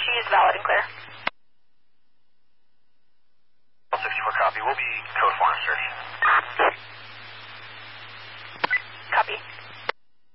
She's valid and clear. 64 copy. We'll be code 4 on search.